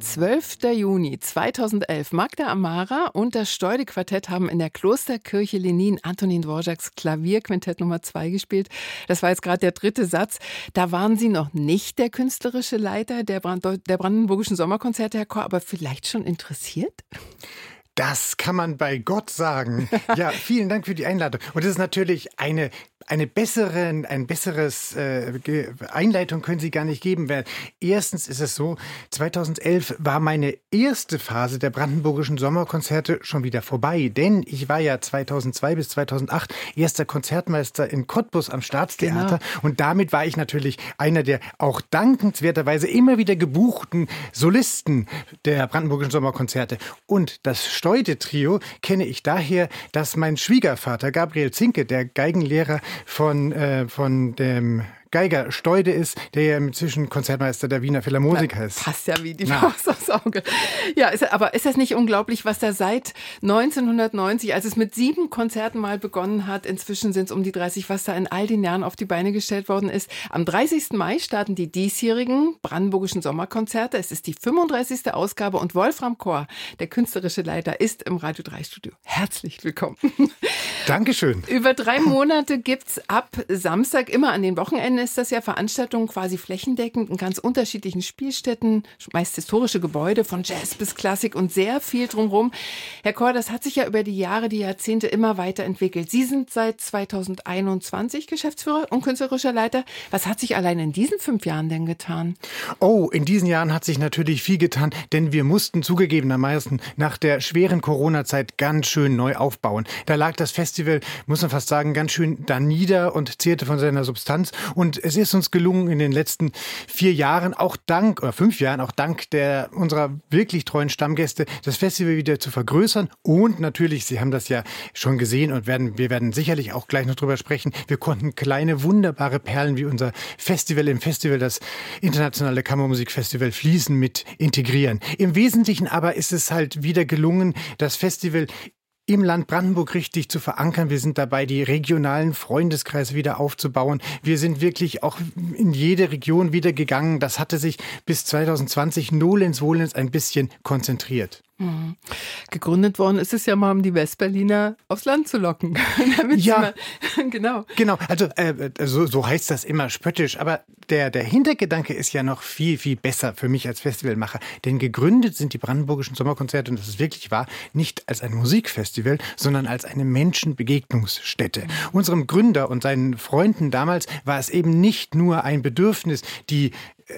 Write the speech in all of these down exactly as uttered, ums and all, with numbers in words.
zwölfter Juni zweitausendelf. Magda Amara und das Steude-Quartett haben in der Klosterkirche Lenin Antonin Dvořáks Klavierquintett Nummer zwei gespielt. Das war jetzt gerade der dritte Satz. Da waren Sie noch nicht der künstlerische Leiter der, Brand- der Brandenburgischen Sommerkonzerte, Herr Korr, aber vielleicht schon interessiert? Das kann man bei Gott sagen. Ja, vielen Dank für die Einladung. Und das ist natürlich eine Eine bessere, ein besseres äh, Einleitung können Sie gar nicht geben, weil erstens ist es so, zweitausendelf war meine erste Phase der Brandenburgischen Sommerkonzerte schon wieder vorbei, denn ich war ja zweitausendzwei bis zweitausendacht erster Konzertmeister in Cottbus am Staatstheater, genau. Und damit war ich natürlich einer der auch dankenswerterweise immer wieder gebuchten Solisten der Brandenburgischen Sommerkonzerte. Und das Steude-Trio kenne ich daher, dass mein Schwiegervater Gabriel Zinke, der Geigenlehrer von, äh, von dem Geiger Steude ist, der ja inzwischen Konzertmeister der Wiener Philharmoniker ist. Passt ja wie die Faust aufs Auge. Ja, ist, aber ist das nicht unglaublich, was da seit neunzehnhundertneunzig, als es mit sieben Konzerten mal begonnen hat, inzwischen sind es um die dreißig, was da in all den Jahren auf die Beine gestellt worden ist. Am dreißigsten Mai starten die diesjährigen Brandenburgischen Sommerkonzerte. Es ist die fünfunddreißigste Ausgabe und Wolfram Korr, der künstlerische Leiter, ist im Radio drei Studio. Herzlich willkommen. Dankeschön. Über drei Monate gibt's ab Samstag, immer an den Wochenenden, ist das ja Veranstaltungen quasi flächendeckend in ganz unterschiedlichen Spielstätten, meist historische Gebäude von Jazz bis Klassik und sehr viel drumherum. Herr Korr, das hat sich ja über die Jahre, die Jahrzehnte immer weiterentwickelt. Sie sind seit zweitausendeinundzwanzig Geschäftsführer und künstlerischer Leiter. Was hat sich allein in diesen fünf Jahren denn getan? Oh, in diesen Jahren hat sich natürlich viel getan, denn wir mussten zugegebenermaßen nach der schweren Corona-Zeit ganz schön neu aufbauen. Da lag das Festival, muss man fast sagen, ganz schön da nieder und zehrte von seiner Substanz. Und es ist uns gelungen, in den letzten vier Jahren, auch dank, oder fünf Jahren, auch dank der unserer wirklich treuen Stammgäste, das Festival wieder zu vergrößern. Und natürlich, Sie haben das ja schon gesehen und werden, wir werden sicherlich auch gleich noch drüber sprechen, wir konnten kleine, wunderbare Perlen wie unser Festival im Festival, das Internationale Kammermusikfestival Fließen mit integrieren. Im Wesentlichen aber ist es halt wieder gelungen, das Festival im Land Brandenburg richtig zu verankern. Wir sind dabei, die regionalen Freundeskreise wieder aufzubauen. Wir sind wirklich auch in jede Region wieder gegangen. Das hatte sich bis zweitausendzwanzig nolens volens ein bisschen konzentriert. Mhm. Gegründet worden ist es ja mal, um die Westberliner aufs Land zu locken. Ja, mal, genau. Genau, also äh, so, so heißt das immer spöttisch, aber der, der Hintergedanke ist ja noch viel, viel besser für mich als Festivalmacher, denn gegründet sind die Brandenburgischen Sommerkonzerte, und das ist wirklich wahr, nicht als ein Musikfestival, sondern als eine Menschenbegegnungsstätte. Mhm. Unserem Gründer und seinen Freunden damals war es eben nicht nur ein Bedürfnis, die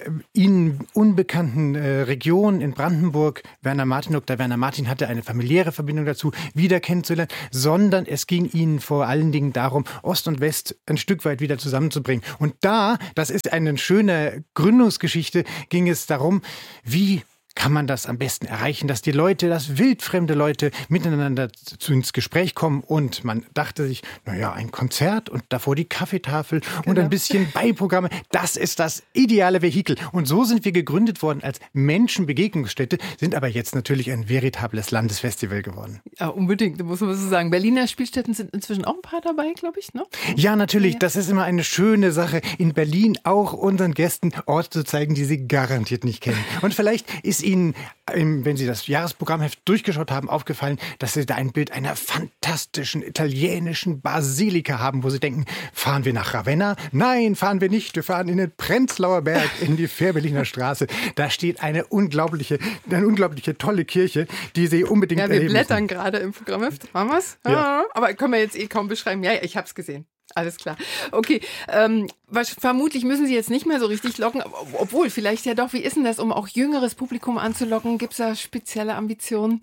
ihnen unbekannten äh, Regionen in Brandenburg, Werner Martinuk, der Werner Martin hatte eine familiäre Verbindung dazu, wieder kennenzulernen, sondern es ging ihnen vor allen Dingen darum, Ost und West ein Stück weit wieder zusammenzubringen. Und da, das ist eine schöne Gründungsgeschichte, ging es darum, wie kann man das am besten erreichen, dass die Leute, dass wildfremde Leute miteinander zu, ins Gespräch kommen. Und man dachte sich, naja, ein Konzert und davor die Kaffeetafel genau. Und ein bisschen Beiprogramme, das ist das ideale Vehikel. Und so sind wir gegründet worden als Menschenbegegnungsstätte, sind aber jetzt natürlich ein veritables Landesfestival geworden. Ja, unbedingt, muss man so sagen. Berliner Spielstätten sind inzwischen auch ein paar dabei, glaube ich, ne? Ja, natürlich, das ist immer eine schöne Sache, in Berlin auch unseren Gästen Orte zu zeigen, die sie garantiert nicht kennen. Und vielleicht ist Ihnen, wenn Sie das Jahresprogrammheft durchgeschaut haben, aufgefallen, dass Sie da ein Bild einer fantastischen italienischen Basilika haben, wo Sie denken, fahren wir nach Ravenna? Nein, fahren wir nicht. Wir fahren in den Prenzlauer Berg, in die Fährberliner Straße. Da steht eine unglaubliche, eine unglaubliche tolle Kirche, die Sie unbedingt erleben müssen. Ja, wir blättern müssen. Gerade im Programmheft. Haben wir es? Ja. Aber können wir jetzt eh kaum beschreiben. Ja, ich habe es gesehen. Alles klar. Okay, ähm, was, vermutlich müssen Sie jetzt nicht mehr so richtig locken, obwohl, vielleicht ja doch. Wie ist denn das, um auch jüngeres Publikum anzulocken? Gibt es da spezielle Ambitionen?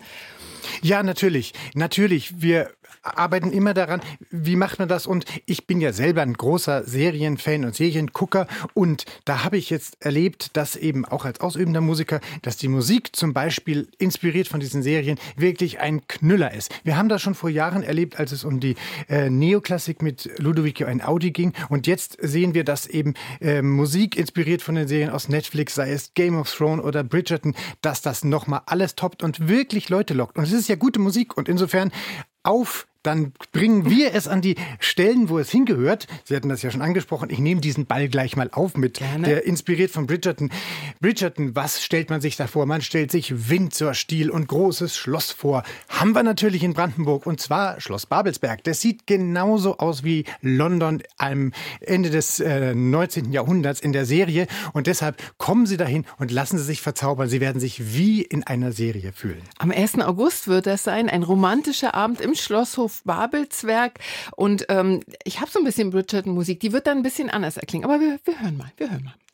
Ja, natürlich. Natürlich. Wir arbeiten immer daran, wie macht man das? Und ich bin ja selber ein großer Serienfan und Seriengucker. Und da habe ich jetzt erlebt, dass eben auch als ausübender Musiker, dass die Musik zum Beispiel inspiriert von diesen Serien wirklich ein Knüller ist. Wir haben das schon vor Jahren erlebt, als es um die äh, Neoklassik mit Ludovico Einaudi ging. Und jetzt sehen wir, dass eben äh, Musik inspiriert von den Serien aus Netflix, sei es Game of Thrones oder Bridgerton, dass das nochmal alles toppt und wirklich Leute lockt. Und es ist ja gute Musik und insofern auf dann bringen wir es an die Stellen, wo es hingehört. Sie hatten das ja schon angesprochen. Ich nehme diesen Ball gleich mal auf mit. Gerne. Der inspiriert von Bridgerton. Bridgerton, was stellt man sich da vor? Man stellt sich Windsor-Stil und großes Schloss vor. Haben wir natürlich in Brandenburg, und zwar Schloss Babelsberg. Das sieht genauso aus wie London am Ende des äh, neunzehnten. Jahrhunderts in der Serie. Und deshalb kommen Sie dahin und lassen Sie sich verzaubern. Sie werden sich wie in einer Serie fühlen. Am ersten August wird das sein, ein romantischer Abend im Schlosshof Babelsberg. Und ähm, ich habe so ein bisschen Bridgerton-Musik, die wird dann ein bisschen anders erklingen. Aber wir, wir hören mal, wir hören mal.